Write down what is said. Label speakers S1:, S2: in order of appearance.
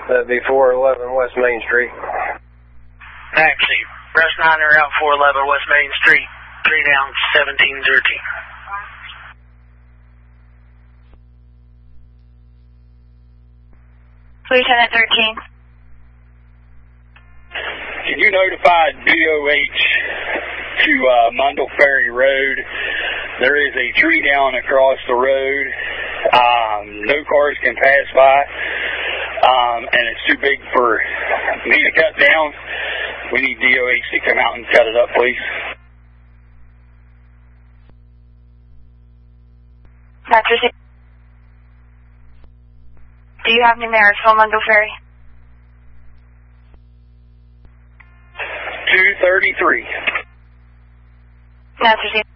S1: That'd be 411 West Main Street.
S2: Taxi. Rush 9 Route 411 West Main Street. 3 down, 1713.
S3: Lieutenant 13.
S4: Can you notify DOH to Mundle Ferry Road? There is a tree down across the road. No cars can pass by, and it's too big for me to cut down. We need DOH to come out and cut it up, please.
S3: That's received. Do you have numerics for Mundle Ferry?
S4: 233.
S3: That's received.